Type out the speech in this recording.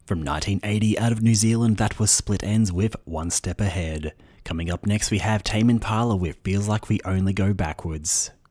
From 1980 out of New Zealand, that was Split Enz with One Step Ahead. Coming up next we have Tame Impala with Feels Like We Only Go Backwards.